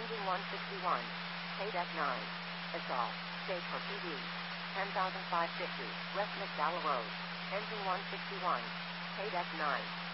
Engine 161. Paid F9. Assault. State for PD. 10,550. West McDowell Road. Engine 161. Paid F9.